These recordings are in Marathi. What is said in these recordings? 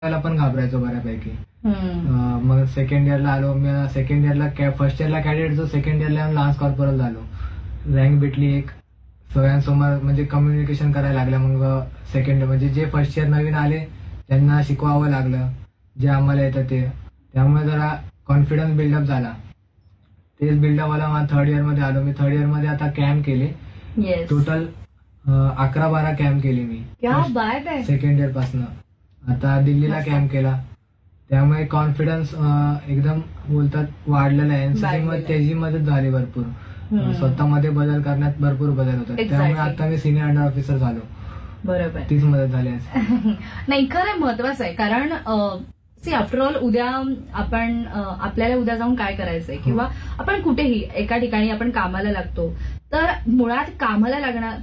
त्याला पण घाबरायचो बऱ्यापैकी. मग सेकंड इयरला आलो मी. सेकंड इयरला फर्स्ट इयरला कॅडेट जो, सेकंड इयरला लान्स कॉर्पोरल झालो. रँक भेटली एक. सगळ्यांसमोर म्हणजे कम्युनिकेशन करायला लागलं. मग सेकंड म्हणजे जे फर्स्ट इयर नवीन आले त्यांना शिकवावं लागलं, जे आम्हाला येतं ते. त्यामुळे जरा कॉन्फिडन्स बिल्डअप झाला. तेच बिल्डअप मला थर्ड इयर मध्ये आलो मी. थर्ड इयर मध्ये आता कॅम्प केले. टोटल 11-12 कॅम्प केले मी सेकंड इयर पासून. आता दिल्लीला कॅम्प केला. त्यामुळे कॉन्फिडन्स एकदम बोलतात वाढलेला आहे. एनसीसी मध्ये त्याची मदत झाली भरपूर. स्वतःमध्ये बदल करण्यात भरपूर बदल होतात. त्यामुळे आता मी सिनियर अंडर ऑफिसर झालो. बरोबर, तीच मदत झाली. नाही खरं महत्वाचं आहे, कारण आफ्टर ऑल उद्या आपण आपल्याला उद्या जाऊन काय करायचंय, किंवा आपण कुठेही एका ठिकाणी आपण कामाला लागतो, तर मुळात कामाला लागणार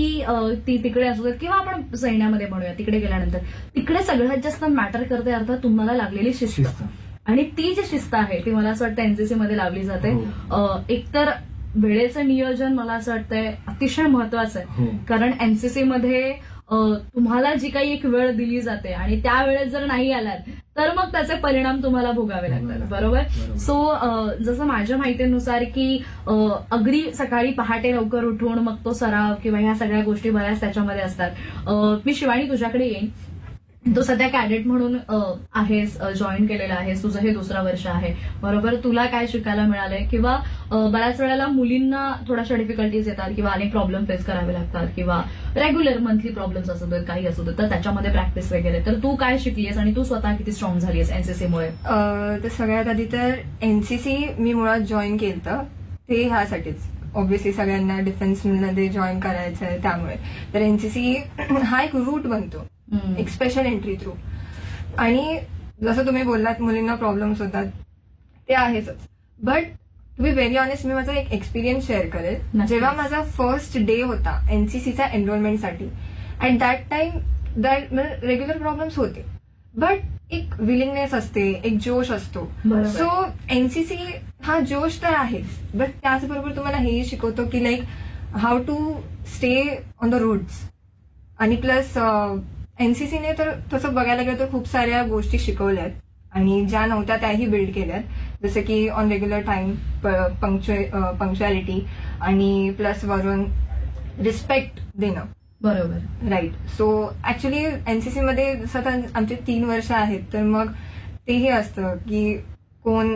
ती तिकडे असू देत किंवा आपण सैन्यामध्ये म्हणूया, तिकडे गेल्यानंतर तिकडे सगळ्यात जास्त मॅटर करते अर्थात तुम्हाला लागलेली शिस्त. आणि ती जी शिस्त आहे ती मला असं वाटतं एनसीसी मध्ये लावली जाते. एकतर वेळेचं नियोजन मला असं वाटतंय अतिशय महत्वाचं आहे, कारण एनसीसी मध्ये तुम्हाला जी काही एक वेळ दिली जाते आणि त्या वेळेत जर नाही आलात तर मग त्याचे परिणाम तुम्हाला भोगावे लागतात. बरोबर. सो जसं माझ्या माहितीनुसार की अगदी सकाळी पहाटे लवकर उठून मग तो सराव किंवा ह्या सगळ्या गोष्टी बऱ्याच त्याच्यामध्ये असतात. मी शिवानी तुझ्याकडे येईन. तू सध्या कॅडेट म्हणून आहेस, जॉईन केलेलं आहेस, तुझं हे दुसरं वर्ष आहे. बरोबर. तुला काय शिकायला मिळालंय, किंवा बऱ्याच वेळेला मुलींना थोड्याशा डिफिकल्टीज येतात किंवा अनेक प्रॉब्लेम फेस करावे लागतात, किंवा रेग्युलर मंथली प्रॉब्लेम्स असू देत, काही असू देत, तर त्याच्यामध्ये प्रॅक्टिस वगैरे. तर तू काय शिकलीस आणि तू स्वतः किती स्ट्रॉंग झालीस एनसीसीमुळे? तर सगळ्यात आधी तर एनसीसी मी मुळात जॉईन केलं ते ह्यासाठीच, ऑब्व्हियसली सगळ्यांना डिफेन्स मध्ये जॉईन करायचं आहे त्यामुळे. तर एनसीसी हा एक रूट बनतो, एक स्पेशल एंट्री थ्रू. आणि जसं तुम्ही बोललात मुलींना प्रॉब्लेम्स होतात ते आहेच. But to be very honest, मी माझा एक एक्सपिरियन्स शेअर करेल. जेव्हा माझा फर्स्ट डे होता एनसीसीचा एनरोलमेंटसाठी, at that time regular problems होते, बट एक विलिंगनेस असते, एक जोश असतो. सो एनसीसी हा जोश तर आहेच, बट त्याचबरोबर तुम्हाला हेही शिकवतो की like how to stay on the roads. आणि प्लस एनसीसीने तर तसं बघायला गेलं तर खूप साऱ्या गोष्टी शिकवल्यात आणि ज्या नव्हत्या त्याही बिल्ड केल्यात, जसं की ऑन रेग्युलर टाइम, पंक्च्युअलिटी, आणि प्लस वरून रिस्पेक्ट देणं. बरोबर. राईट. सो ऍक्च्युली एनसीसी मध्ये जसं आता आमचे 3 वर्ष आहेत, तर मग तेही असतं की कोण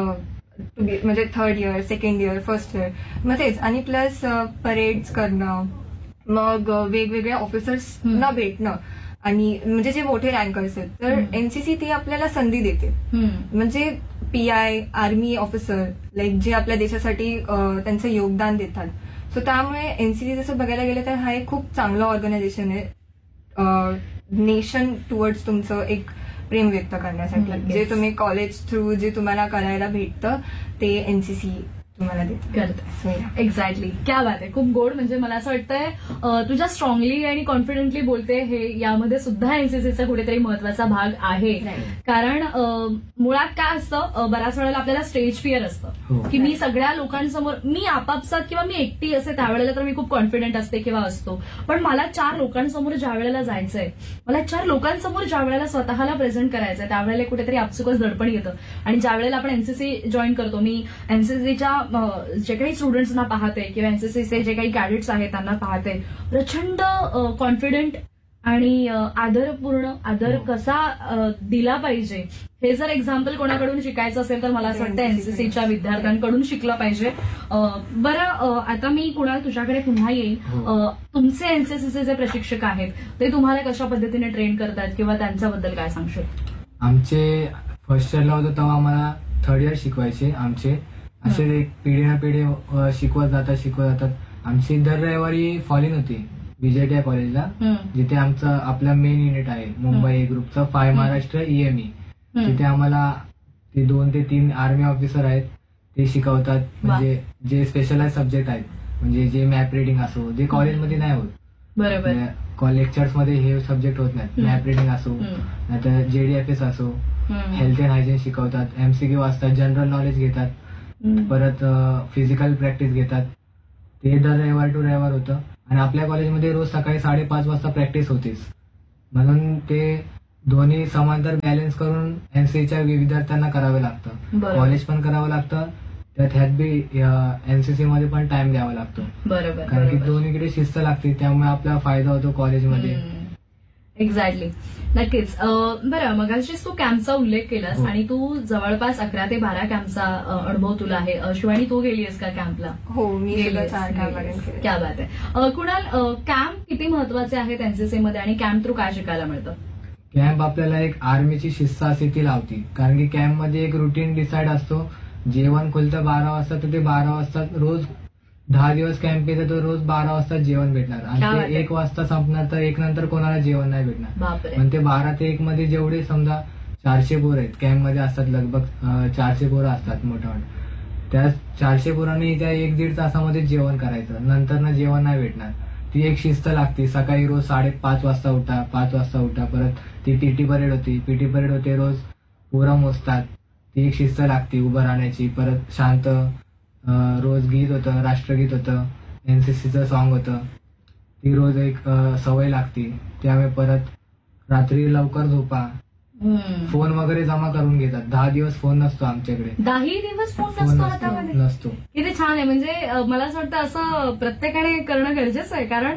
म्हणजे third year, second year, first year, मग तेच. आणि प्लस परेड्स करणं, मग वेगवेगळ्या ऑफिसर्सना भेटणं, आणि म्हणजे जे मोठे रँकर्स आहेत, तर एनसीसी ती आपल्याला संधी देते. म्हणजे पीआय, आर्मी ऑफिसर, लाईक जे आपल्या देशासाठी त्यांचं योगदान देतात. सो त्यामुळे एनसीसी जसं बघायला गेलं तर हा एक खूप चांगलं ऑर्गनायझेशन आहे नेशन टुवर्ड्स तुमचं एक प्रेम व्यक्त करण्यासाठी. जे तुम्ही कॉलेज थ्रू जे तुम्हाला करायला भेटतं ते एनसीसी तुम्हाला देते. एक्झॅक्टली. क्या बात आहे. खूप गोड. म्हणजे मला असं वाटतंय तुझ्या स्ट्रॉंगली आणि कॉन्फिडेंटली बोलते हे यामध्ये सुद्धा एनसीसीचा कुठेतरी महत्वाचा भाग आहे. कारण मुळात काय असतं, बऱ्याच वेळेला आपल्याला स्टेज फिअर असतं की मी सगळ्या लोकांसमोर, मी आपापसात किंवा मी एकटी असे त्यावेळेला तर मी खूप कॉन्फिडंट असते किंवा असतो, पण मला 4 लोकांसमोर ज्या वेळेला जायचंय, मला 4 लोकांसमोर ज्या वेळेला स्वतःला प्रेझेंट करायचंय, त्यावेळेला कुठेतरी आपसुकच दडपण येतं. आणि ज्या वेळेला आपण एनसीसी जॉईन करतो, मी एनसीसीच्या जे काही स्टुडंट्सना पाहते किंवा एनसीसीचे जे काही कॅडेट्स आहेत त्यांना पाहते, प्रचंड कॉन्फिडंट आणि आदर कसा दिला पाहिजे हे जर एक्झाम्पल कोणाकडून शिकायचं असेल तर मला असं वाटतं एनसीसीच्या विद्यार्थ्यांकडून शिकलं पाहिजे. बरं, आता मी कुणाल तुझ्याकडे पुन्हा येईल. तुमचे एनसीसीचे जे प्रशिक्षक आहेत ते तुम्हाला कशा पद्धतीने ट्रेन करतात किंवा त्यांच्याबद्दल काय सांगशील? आमचे फर्स्ट इयरला होतं तेव्हा आम्हाला थर्ड इयर शिकवायचे. आमचे असे एक पिढी ना पिढी शिकवत जातात. आमची दर रविवारी फॉलिन होती बीजेटीआय कॉलेजला, जिथे आमचं आपला मेन युनिट आहे मुंबई ग्रुपचं 5 महाराष्ट्र ईएमई. तिथे आम्हाला ते 2 ते 3 आर्मी ऑफिसर आहेत, ते शिकवतात. म्हणजे जे स्पेशलाइज सब्जेक्ट आहेत, म्हणजे जे मॅप रिडिंग असो, जे कॉलेजमध्ये नाही होत. बरोबर. लेक्चर्स मध्ये हे सब्जेक्ट होत नाहीत. मॅप रिडिंग असो, नाहीतर जेडीएफएस असो, हेल्थ अँड हायजीन शिकवतात, एमसीक्यू असतात, जनरल नॉलेज घेतात, परत फिजिकल प्रॅक्टिस घेतात. ते दर रविवार टू रविवार होतं. आणि आपल्या कॉलेजमध्ये रोज सकाळी 5:30 वाजता प्रॅक्टिस होतीच, म्हणून ते दोन्ही समांतर बॅलन्स करून एनसीसीच्या विद्यार्थ्यांना करावे लागतं. बरोबर. कॉलेज पण करावं लागतं, त्यात ह्यात बी एनसीसी मध्ये पण टाइम द्यावा लागतो. बरोबर कारण की बरोबर. दोन्हीकडे शिस्त लागते, त्यामुळे आपला फायदा होतो कॉलेजमध्ये. एक्झॅक्टली, नक्कीच. बरं, मगाशीच तू कॅम्पचा उल्लेख केलास हो. आणि तू जवळपास 11 ते 12 कॅम्पचा अनुभव तुला आहे. शिवानी, तू गेलीयस का कॅम्पला? हो, मी सुद्धा गेलीयस, 4 कॅम्प गेलीयस. अटेंड केले. क्या बात आहे. कुणाल, कॅम्प किती महत्वाचे आहेत एनसीसी मध्ये आणि कॅम्प थ्रू काय शिकायला मिळतं? कॅम्प आपल्याला एक आर्मीची शिस्त असते ती लावती. कारण की कॅम्प मध्ये एक रुटीन डिसाईड असतो. जेवण खुलतं 12 वाजता, तर ते 12 वाजता रोज 10 दिवस कॅम्प केलं तर रोज 12 वाजता जेवण भेटणार. क्या आणि बात ते आहे. 1 वाजता संपणार, तर 1 नंतर कोणाला जेवण नाही भेटणार. बापरे. पण ते 12 ते 1 मध्ये जेवढे समजा 400 पोरं आहेत कॅम्प मध्ये असतात, लगभग 400 पोरं असतात मोठा मोठा. त्या 400 पोरांनी त्या 1-1.5 तासामध्ये जेवण करायचं, नंतर ना जेवण नाही भेटणार. ती एक शिस्त लागते. सकाळी रोज 5:30 वाजता उठा, 5 वाजता उठा. परत ती पीटी परेड होते रोज पोरं मोजतात. ती एक शिस्त लागते उभं राहण्याची. परत शांत रोज गीत होतं, राष्ट्रगीत होतं, एनसीसीचं सॉन्ग होतं. ती रोज एक सवय लागते. त्यामुळे परत रात्री लवकर झोपा. फोन वगैरे जमा करून घेतात. 10 दिवस फोन नसतो आमच्याकडे. 10 दिवस फोन फोन नसतो हातामध्ये? नसतो. किती छान आहे. म्हणजे मला असं वाटतं असं प्रत्येकाने करणं गरजेचं आहे, कारण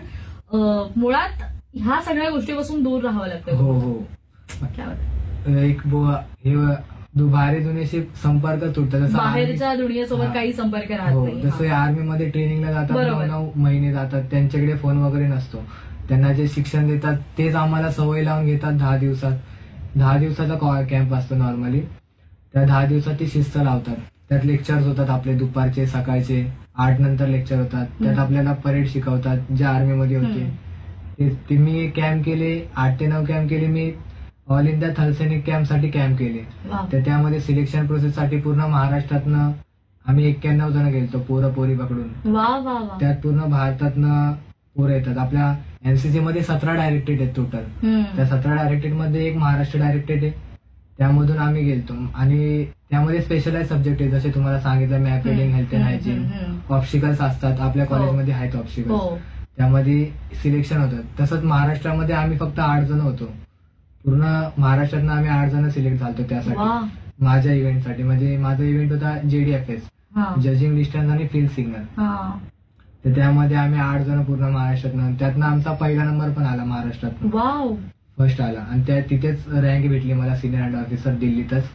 मुळात ह्या सगळ्या गोष्टीपासून दूर राहावं लागतं. हो हो. क्या बात आहे. एक हे बाहेर दुनियेशी संपर्क तुटतात. जसं बाहेरच्या दुनियेसोबत हा. काही संपर्क राहत हो, नाही. जसं आर्मीमध्ये ट्रेनिंगला जातात, बरोबर. 9 महिने जातात, त्यांच्याकडे फोन वगैरे नसतो. त्यांना जे शिक्षण देतात तेच आम्हाला सवय लावून घेतात 10 दिवसात. 10 दिवसाचा कॅम्प असतो नॉर्मली. त्या 10 दिवसात ती शिस्त लावतात. त्यात लेक्चर्स होतात आपले दुपारचे, सकाळचे 8 नंतर लेक्चर होतात. त्यात आपल्याला परेड शिकवतात, जे आर्मीमध्ये होते ते मी कॅम्प केले. 8 ते 9 कॅम्प केले मी. ऑल इंडिया थलसैनिक कॅम्प साठी कॅम्प केले. वा. तर त्यामध्ये सिलेक्शन प्रोसेस साठी पूर्ण महाराष्ट्रातनं आम्ही 91 जण गेलतो, पोरं पोरी पकडून. वा वा वा. त्यात पूर्ण भारतातनं पोरं येतात. आपल्या एनसीसी मध्ये 17 डायरेक्टेड आहेत टोटल. त्या 17 डायरेक्टेड मध्ये एक महाराष्ट्र डायरेक्टेड आहे. त्यामधून आम्ही गेलतो आणि त्यामध्ये स्पेशलाइज सब्जेक्ट आहे, जसे तुम्हाला सांगितलं map reading, health and hygiene. Obstacles असतात आपल्या कॉलेजमध्ये, आहेत ऑब्स्टिकल्स. हो. त्यामध्ये सिलेक्शन होतं. तसंच महाराष्ट्रामध्ये आम्ही फक्त 8 जण होतो. पूर्ण महाराष्ट्रातनं आम्ही 8 जण सिलेक्ट झालतो त्यासाठी, वा. माझ्या इव्हेंटसाठी. म्हणजे माझा इव्हेंट होता JDFS, हा. जजिंग डिस्टन्स आणि फील्ड सिग्नल. हा. तर त्यामध्ये आम्ही 8 जण पूर्ण महाराष्ट्रातनं. त्यातनं आमचा पहिला नंबर पण आला महाराष्ट्रातनं, वाव. फर्स्ट आला. आणि त्या तिथेच रँक भेटली मला, सिनियर हँड ऑफिसर दिल्लीतच.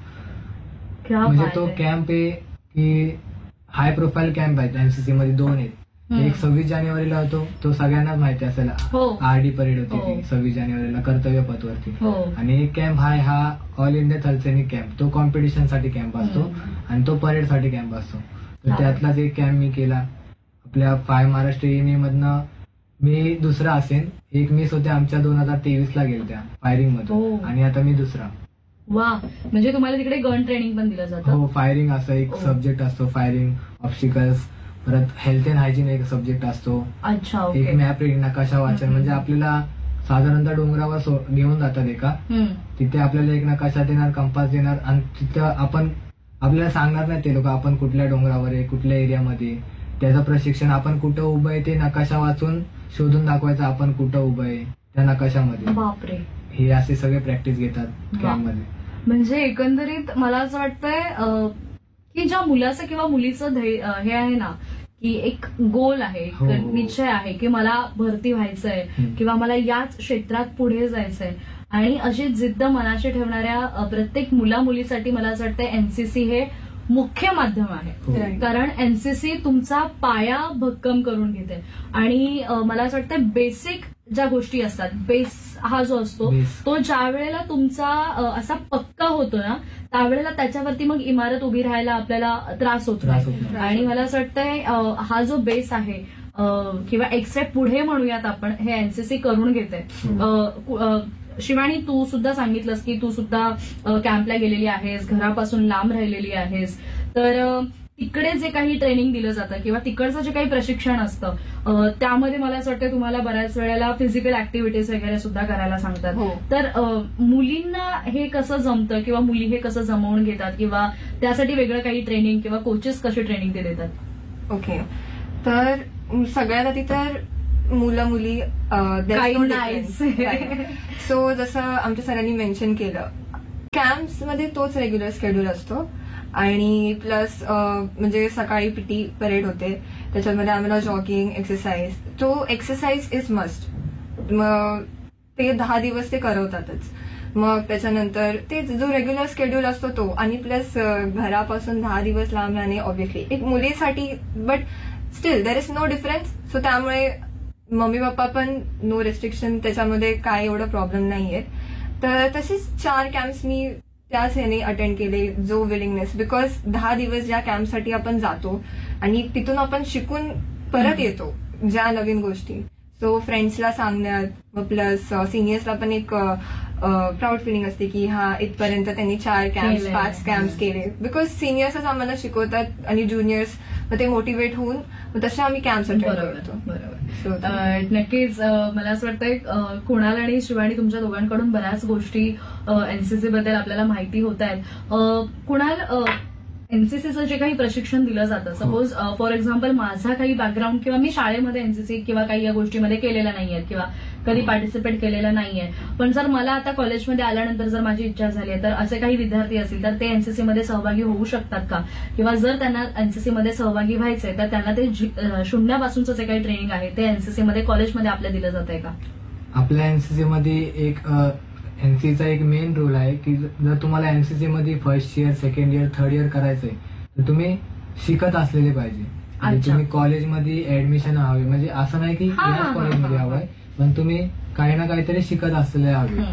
क्या म्हणजे बात तो आहे. कॅम्प आहे की हाय प्रोफाईल कॅम्प आहे. एनसीसी मध्ये 2 आहेत. एक 26 जानेवारीला होतो, तो सगळ्यांनाच माहिती असेल. हो. RD परेड होती हो. ती 26 जानेवारीला कर्तव्य पथवरती. हो. आणि एक कॅम्प हा ऑल इंडिया थलसैनिक कॅम्प. तो कॉम्पिटिशन साठी कॅम्प असतो आणि तो परेड साठी कॅम्प असतो. तर हा. त्यातलाच एक कॅम्प मी केला. आपल्या 5 महाराष्ट्र EME मधनं मी दुसरा असेन. एक मिस होते आमच्या 2023 ला गेलत्या फायरिंग हो. मधून, आणि आता मी दुसरा. वा. म्हणजे तुम्हाला तिकडे गन ट्रेनिंग पण दिलं जातं? हो, फायरिंग असं एक हो. सब्जेक्ट असतो. फायरिंग, ऑब्स्टिकल्स, परत हेल्थ अँड हायजीन एक सब्जेक्ट असतो. अच्छा. एक ओके. मॅप रिडिंग, नकाशा वाचन. म्हणजे आपल्याला साधारणतः डोंगरावर घेऊन जातात एका. तिथे आपल्याला एक नकाशा देणार, कंपास देणार, आणि तिथं आपल्याला सांगणार नाही ते लोक आपण कुठल्या डोंगरावर आहे, कुठल्या एरियामध्ये. त्याचं प्रशिक्षण, आपण कुठं उभं आहे ते नकाशा वाचून शोधून दाखवायचं, आपण कुठं उभं आहे त्या नकाशामध्ये. बापरे. हे असे सगळे प्रॅक्टिस घेतात वा. कॅम्प मध्ये. म्हणजे एकंदरीत मला असं वाटतंय की ज्या मुलाचं किंवा मुलीचं हे आहे ना, की एक गोल आहे, एक हो. निश्चय आहे की मला भरती व्हायचंय किंवा मला याच क्षेत्रात पुढे जायचंय, आणि अशी जिद्द मनाशी ठेवणाऱ्या प्रत्येक मुला मुलीसाठी मला असं वाटतं एनसीसी हे मुख्य माध्यम आहे. हो. कारण एनसीसी तुमचा पाया भक्कम करून घेते, आणि मला असं वाटतं बेसिक ज्या गोष्टी असतात, बेस हा जो असतो Base. तो ज्या वेळेला तुमचा असा पक्का होतो ना, त्यावेळेला त्याच्यावरती मग इमारत उभी राहायला आपल्याला त्रास होत त्रास नाही. होत नाही. आणि मला असं वाटतंय हा जो बेस आहे किंवा एक्स्ट्रा पुढे म्हणूयात आपण, हे एनसीसी करून घेते. शिवानी, तू सुद्धा सांगितलंस की तू सुद्धा कॅम्पला गेलेली आहेस, घरापासून लांब राहिलेली आहेस. तर तिकडे जे काही ट्रेनिंग दिलं जातं किंवा तिकडचं जे काही प्रशिक्षण असतं त्यामध्ये मला असं वाटतं तुम्हाला बऱ्याच वेळेला फिजिकल ऍक्टिव्हिटीज वगैरे सुद्धा करायला सांगतात. हो. तर मुलींना हे कसं जमतं किंवा मुली हे कसं जमवून घेतात, किंवा त्यासाठी वेगळं काही ट्रेनिंग किंवा कोचेस कशी ट्रेनिंग ते देतात? ओके. तर सगळ्यात आधी तर मुलं मुली काही नाहीच. सो जसं आमच्या सरांनी मेन्शन केलं, कॅम्प्स मध्ये तोच रेग्युलर शेड्यूल असतो आणि प्लस म्हणजे सकाळी पीटी परेड होते, त्याच्यामध्ये आम्हाला जॉगिंग एक्सरसाइज, तो एक्सरसाइज इज मस्ट. मग ते 10 दिवस ते करवतातच. मग त्याच्यानंतर ते जो रेग्युलर शेड्यूल असतो तो, आणि प्लस घरापासून 10 दिवस लांब राहणे ऑब्व्हियसली एक मुलीसाठी, but still there is no difference. So त्यामुळे मम्मी पप्पा पण नो रेस्ट्रिक्शन, त्याच्यामध्ये काय एवढं प्रॉब्लेम नाहीये. तर तसेच 4 कॅम्प्स मी त्याच ह्याने अटेंड केले, जो विलिंगनेस, बिकॉज 10 दिवस ज्या कॅम्पसाठी आपण जातो आणि तिथून आपण शिकून परत येतो ज्या नवीन गोष्टी, सो फ्रेंड्सला सांगण्यात, मग प्लस सिनियर्सला पण एक प्राऊड फिलिंग असते की हा इथपर्यंत त्यांनी 4 कॅम्प्स 5 कॅम्प्स केले, बिकॉज सिनियर्सच आम्हाला शिकवतात आणि ज्युनियर्स मग ते मोटिवेट होऊन मग तसे आम्ही कॅम्प्स अटेंड करतो. बरोबर. नक्कीच मला असं वाटतंय कुणाल आणि शिवानी तुमच्या दोघांकडून बऱ्याच गोष्टी एनसीसी बद्दल आपल्याला माहिती होत आहेत. कुणाल, एनसीसीचं जे काही प्रशिक्षण दिलं जातं, सपोज फॉर एक्झाम्पल माझा काही बॅकग्राऊंड किंवा मी शाळेमध्ये एनसीसी किंवा काही या गोष्टीमध्ये केलेल्या नाहीये किंवा कधी पार्टिसिपेट केलेलं नाहीये, पण जर मला आता कॉलेजमध्ये आल्यानंतर जर माझी इच्छा झाली आहे तर असे काही विद्यार्थी असतील तर ते एनसीसीमध्ये सहभागी होऊ शकतात का? किंवा जर त्यांना एनसीसीमध्ये सहभागी व्हायचंय तर त्यांना ते शून्यापासूनचं जे काही ट्रेनिंग आहे ते एनसीसीमध्ये कॉलेजमध्ये आपल्या दिलं जात आहे का? आपल्या एनसीसी मध्ये एक एनसीसीचा एक मेन रूल आहे की जर तुम्हाला एनसीसी मध्ये first year, second year, third year करायचंय तर तुम्ही शिकत असलेले पाहिजे. म्हणजे तुम्ही कॉलेजमध्ये ऍडमिशन हवे, म्हणजे असं नाही की याच कॉलेजमध्ये हवंय, पण तुम्ही काही ना काहीतरी शिकत असलेले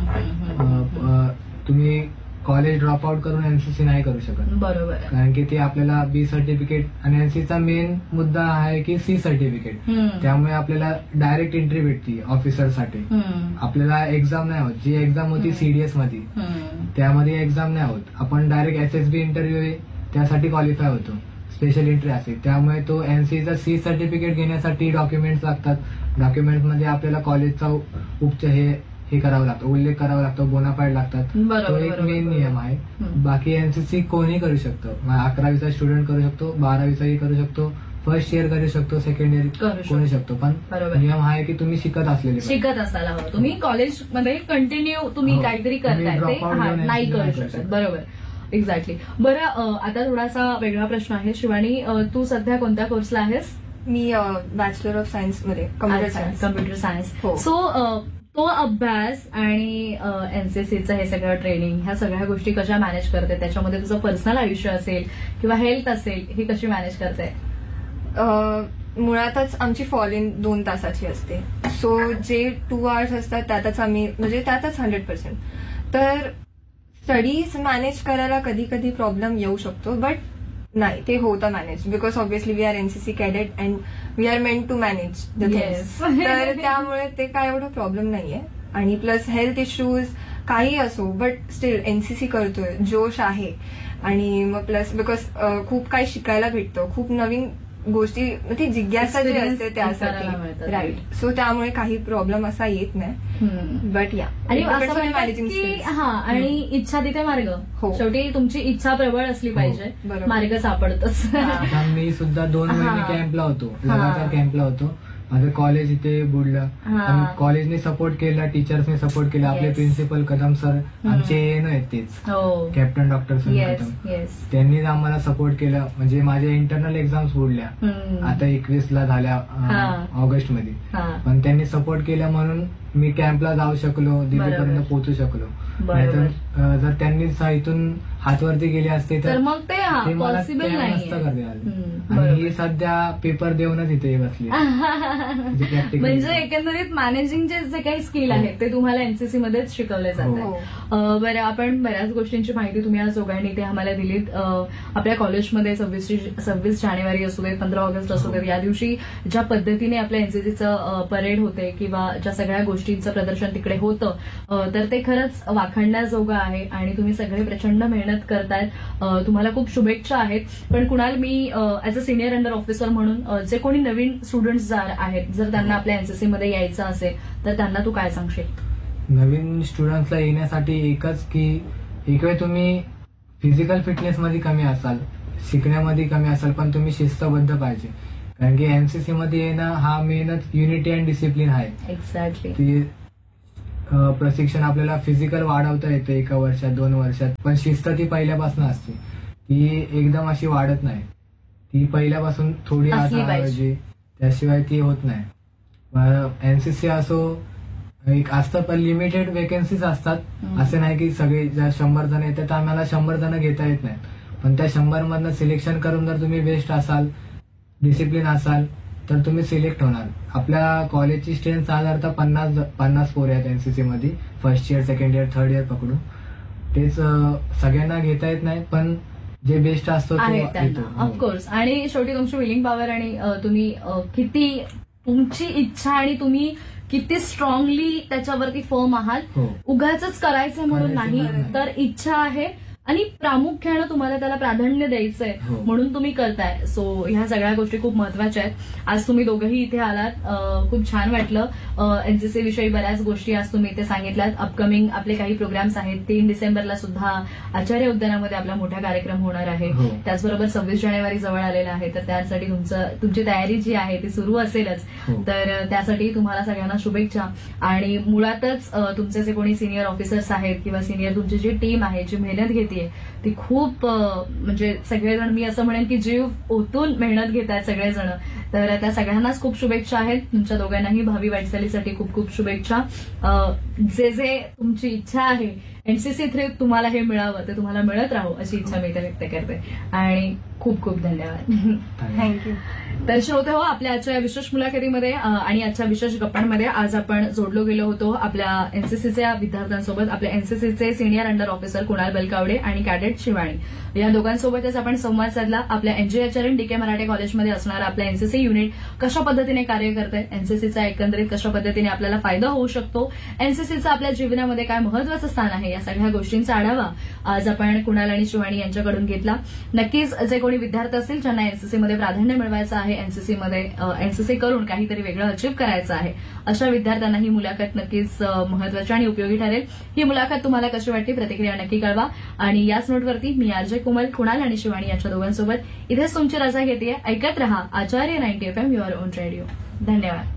हवे. तुम्ही कॉलेज ड्रॉप आउट करून एनसीसी नाही करू शकत. बरोबर. कारण की ते आपल्याला बी सर्टिफिकेट, आणि एनसीसीचा मेन मुद्दा आहे की सी सर्टिफिकेट, त्यामुळे आपल्याला डायरेक्ट एंट्री भेटते ऑफिसरसाठी. आपल्याला एक्झाम नाही होत. जी एक्झाम होती सीडीएस मध्ये, त्यामध्ये एक्झाम नाही होत. आपण डायरेक्ट एसएसबी इंटरव्ह्यू आहे त्यासाठी क्वालिफाय होतो, स्पेशल एंट्री असेल. त्यामुळे तो एनसीसीचा सी सर्टिफिकेट घेण्यासाठी डॉक्युमेंट्स लागतात. डॉक्युमेंटमध्ये आपल्याला कॉलेजचा हे करावं लागतं, उल्लेख करावा लागतो, बोनाफाईड लागतात. तो एक मेन नियम आहे. बाकी एनसीसी कोणी करू शकतं. 11वीचा स्टुडंट करू शकतो, 12वीचाही करू शकतो, फर्स्ट इयर करू शकतो, सेकंड इयर करू शकतो. पण नियम आहे की तुम्ही शिकत असलेले शिकत असायला हवं. तुम्ही कॉलेजमध्ये कंटिन्यू तुम्ही काहीतरी करताय ते नाही करू शकत. बरोबर, एक्झॅक्टली. बरं, आता थोडासा वेगळा प्रश्न आहे. शिवानी, तू सध्या कोणत्या कोर्सला आहेस? मी बॅचलर ऑफ सायन्स मध्ये कम्प्युटर सायन्स. सो तो अभ्यास आणि एनसीसीचं हे सगळं ट्रेनिंग, ह्या सगळ्या गोष्टी कशा मॅनेज करते? त्याच्यामध्ये तुझं पर्सनल आयुष्य असेल किंवा हेल्थ असेल, ही कशी मॅनेज करते? मुळातच आमची फॉल इन 2 तासाची असते. सो जे 2 आवर्स असतात त्यातच आम्ही, म्हणजे त्यातच 100%. तर स्टडीज मॅनेज करायला कधी कधी प्रॉब्लेम येऊ शकतो, बट नाही, ते होतं manage, because obviously we R NCC cadet and we are meant to manage the things. तर त्यामुळे ते काय एवढं प्रॉब्लेम नाहीये. आणि प्लस हेल्थ इश्यूज काही असो, बट स्टील एनसीसी करतोय, जोश आहे. आणि मग प्लस बिकॉज खूप काही शिकायला भेटतं, खूप नवीन गोष्टी, ती जिज्ञासा जी असते त्यासाठी, राईट. सो त्यामुळे काही प्रॉब्लेम असा येत नाही. बट या, आणि आणि इच्छा तिथे मार्ग. शेवटी तुमची इच्छा प्रबळ असली पाहिजे, मार्ग सापडतोच. मी सुद्धा 2 महिने कॅम्पला होतो, लगातार कॅम्पला होतो. माझं कॉलेज इथे बुडलं, कॉलेजने सपोर्ट केला, टीचर्सने सपोर्ट केला. आपले प्रिन्सिपल कदम सर, आमचे एएनओ आहेत तेच, कॅप्टन डॉक्टर सुनील कदम, त्यांनीच आम्हाला सपोर्ट केला. म्हणजे माझ्या इंटरनल एक्झाम्स बुडल्या आता 21ला झाल्या ऑगस्ट मध्ये, पण त्यांनी सपोर्ट केला म्हणून मी कॅम्पला जाऊ शकलो, दिल्लीपर्यंत पोहोचू शकलो. नाहीतर जर त्यांनी इथून हातवरती गेले असते तर मग ते मला नसतं करता. आणि सध्या पेपर देऊनच इथे बसले. म्हणजे एकंदरीत मॅनेजिंगचे जे काही स्किल आहेत ते तुम्हाला एनसीसी मध्येच शिकवले जातात. बरं, आपण बऱ्याच गोष्टींची माहिती तुम्ही आज दोघांनी इथे आम्हाला दिलीत. आपल्या कॉलेजमध्ये 26 जानेवारी असू देत, 15 ऑगस्ट असू देत, या दिवशी ज्या पद्धतीने आपल्या एनसीसीचं परेड होते किंवा ज्या सगळ्या गोष्टींचं प्रदर्शन तिकडे होतं, तर ते खरंच वाखाणण्याजोगं आहे. आणि तुम्ही सगळे प्रचंड मेहनत करतायत. तुम्हाला खूप शुभेच्छा आहेत. पण कुणाल, मी as a senior under officer म्हणून जे कोणी नवीन स्टुडंट्स आहेत, जर त्यांना आपल्या एनसीसी मध्ये यायचं असेल तर त्यांना तू काय सांगशील? नवीन स्टुडंट्सला येण्यासाठी एकच की एक वेळ तुम्ही फिजिकल फिटनेस मध्ये कमी असाल, शिकण्यामध्ये कमी असाल, पण तुम्ही शिस्तबद्ध पाहिजे. कारण की एनसीसी मध्ये ना हा मेनच युनिटी अँड डिसिप्लिन आहे. एक्झॅक्टली. ती प्रशिक्षण आपल्याला फिजिकल वाढवता येतं 1 वर्षात 2 वर्षात, पण शिस्त ती पहिल्यापासून असते. ती एकदम अशी वाढत नाही, ती पहिल्यापासून थोडी असली आता पाहिजे. पाहिजे, त्याशिवाय ती होत नाही. एनसीसी असो एक असतं, पण लिमिटेड वेकेन्सीज असतात. असं नाही की सगळे जर 100 जण येतात तर आम्हाला 100 जण घेता येत नाहीत, पण त्या 100 मधनं सिलेक्शन करून जर तुम्ही बेस्ट असाल, डिसिप्लिन असाल, तर तुम्ही सिलेक्ट होणार. आपल्या कॉलेजची स्ट्रेंथ साधारणतः 50 पोरे आहेत एनसीसी मध्ये, first year, second year, third year पकडून. तेच सगळ्यांना घेता येत नाही, पण जे बेस्ट असतो आहे तो त्यांना येतो. हो. ऑफकोर्स. आणि शेवटी तुमची विलिंग पॉवर आणि तुम्ही किती तुमची इच्छा आणि तुम्ही किती स्ट्रॉंगली त्याच्यावरती फर्म आहात. हो. उगाच करायचंय म्हणून करायचं नाही, म्हणून नाही. तर इच्छा आहे आणि प्रामुख्यानं तुम्हाला त्याला प्राधान्य द्यायचंय हो. म्हणून तुम्ही करताय. सो ह्या सगळ्या गोष्टी खूप महत्वाच्या आहेत. आज तुम्ही दोघंही इथे आलात, खूप छान वाटलं. एनसीसी विषयी बऱ्याच गोष्टी आज तुम्ही इथे सांगितल्यात. अपकमिंग आपले काही प्रोग्राम्स आहेत. 3 डिसेंबरला सुद्धा आचार्य उद्यानामध्ये आपला मोठा कार्यक्रम होणार आहे. हो. त्याचबरोबर 26 जानेवारी जवळ आलेला आहे, तर त्यासाठी तुमची तयारी जी आहे ती सुरू असेलच. हो. तर त्यासाठी तुम्हाला सगळ्यांना शुभेच्छा. आणि मुळातच तुमचे जे कोणी सिनियर ऑफिसर्स आहेत किंवा सिनियर तुमची जी टीम आहे, जी मेहनत घेते ती खूप म्हणजे सगळेजण, मी असं म्हणेन की जीव ओतून मेहनत घेत आहेत सगळेजण. तर त्या सगळ्यांनाच खूप शुभेच्छा आहेत. तुमच्या दोघांनाही भावी वाटचालीसाठी खूप खूप शुभेच्छा. जे तुमची इच्छा आहे एनसीसी थ्रू तुम्हाला हे मिळावं, ते तुम्हाला मिळत राहू अशी इच्छा मी इथे व्यक्त करते. आणि खूप खूप धन्यवाद. थँक्यू. तर श्रोते हो, आपल्या आजच्या या विशेष मुलाखतीमध्ये आणि आजच्या विशेष गप्पांमध्ये आज आपण जोडलो गेलो होतो आपल्या एनसीसीच्या विद्यार्थ्यांसोबत. आपल्या एनसीसीचे सिनियर अंडर ऑफिसर कुणाल बलकावडे आणि कॅडेट शिवाणी या दोघांसोबतच आपण संवाद साधला. आपल्या एनजीएचआरएन डीके मराठे कॉलेजमध्ये असणारं आपलं एनसीसी युनिट कशा पद्धतीने कार्य करतंय, एनसीसीचा एकंदरीत कशा पद्धतीने आपल्याला फायदा होऊ शकतो, एनसीसीचं आपल्या जीवनामध्ये काय महत्वाचं स्थान आहे, या सगळ्या गोष्टींचा आढावा आज आपण कुणाल आणि शिवाणी यांच्याकडून घेतला. नक्कीच जे कोणी विद्यार्थी असतील ज्यांना एनसीसीमध्ये प्राधान्य मिळवायचं आहे, एनसीसी करून काहीतरी वेगळं अचीव्ह करायचं आहे, अशा विद्यार्थ्यांना ही मुलाखत नक्कीच महत्वाची आणि उपयोगी ठरेल. ही मुलाखत तुम्हाला कशी वाटली, प्रतिक्रिया नक्की कळवा. आणि याच नोटवरती मी आरजे कोमल, कुणाल आणि शिवाणी यांच्या दोघांसोबत इथेच तुमची रजा घेते. ऐकत रहा आचार्य 90 FM, युअर ओन रेडिओ. धन्यवाद.